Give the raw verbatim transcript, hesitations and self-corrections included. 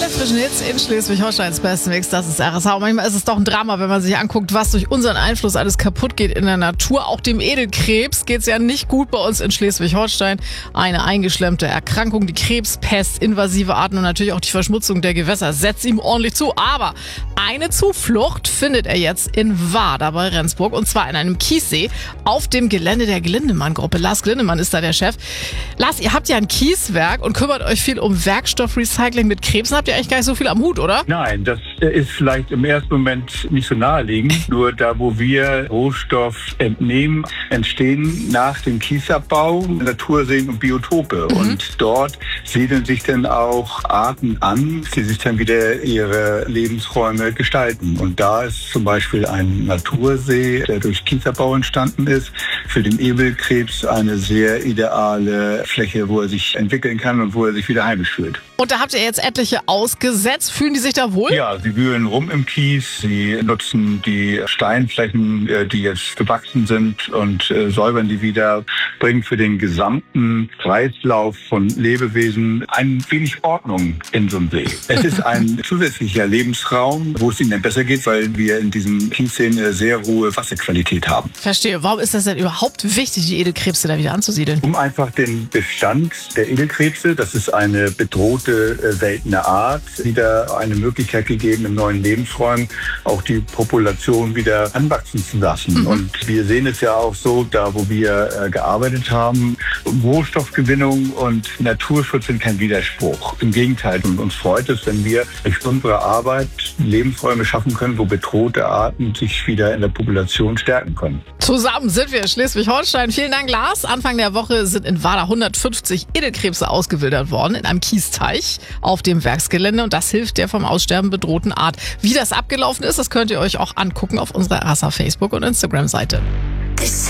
Alle frischen Hits in Schleswig-Holsteins besten Mix, das ist R S H. Und manchmal ist es doch ein Drama, wenn man sich anguckt, was durch unseren Einfluss alles kaputt geht in der Natur. Auch dem Edelkrebs geht es ja nicht gut bei uns in Schleswig-Holstein. Eine eingeschlemmte Erkrankung, die Krebspest, invasive Arten und natürlich auch die Verschmutzung der Gewässer setzt ihm ordentlich zu. Aber eine Zuflucht findet er jetzt in Wader bei Rendsburg, und zwar in einem Kiessee auf dem Gelände der Glindemann-Gruppe. Lars Glindemann ist da der Chef. Lars, ihr habt ja ein Kieswerk und kümmert euch viel um Werkstoffrecycling mit Krebsen. Habt ihr eigentlich gar nicht so viel am Hut, oder? Nein, das ist vielleicht im ersten Moment nicht so naheliegend. Nur da, wo wir Rohstoff entnehmen, entstehen nach dem Kiesabbau Naturseen und Biotope. Mhm. Und dort siedeln sich dann auch Arten an, die sich dann wieder ihre Lebensräume gestalten. Und da ist zum Beispiel ein Natursee, der durch Kiesabbau entstanden ist, für den Edelkrebs eine sehr ideale Fläche, wo er sich entwickeln kann und wo er sich wieder heimisch fühlt. Und da habt ihr jetzt etliche ausgesetzt. Fühlen die sich da wohl? Ja, sie wühlen rum im Kies. Sie nutzen die Steinflächen, die jetzt gewachsen sind, und äh, säubern die wieder, bringen für den gesamten Kreislauf von Lebewesen ein wenig Ordnung in so einem See. Es ist ein zusätzlicher Lebensraum, wo es ihnen dann besser geht, weil wir in diesem Kiessee eine sehr hohe Wasserqualität haben. Verstehe. Warum ist das denn überhaupt wichtig, die Edelkrebse da wieder anzusiedeln? Um einfach den Bestand der Edelkrebse, das ist eine bedrohte seltene Art, wieder eine Möglichkeit gegeben, in neuen Lebensräumen auch die Population wieder anwachsen zu lassen. Mhm. Und wir sehen es ja auch so, da wo wir äh, gearbeitet haben, Rohstoffgewinnung und Naturschutz sind kein Widerspruch. Im Gegenteil, und uns freut es, wenn wir durch unsere Arbeit Lebensräume schaffen können, wo bedrohte Arten sich wieder in der Population stärken können. Zusammen sind wir Schleswig-Holstein. Vielen Dank, Lars. Anfang der Woche sind in Wader hundertfünfzig Edelkrebse ausgewildert worden in einem Kiesteich auf dem Werksgelände, und das hilft der vom Aussterben bedrohten Art. Wie das abgelaufen ist, das könnt ihr euch auch angucken auf unserer R S H Facebook- und Instagram-Seite.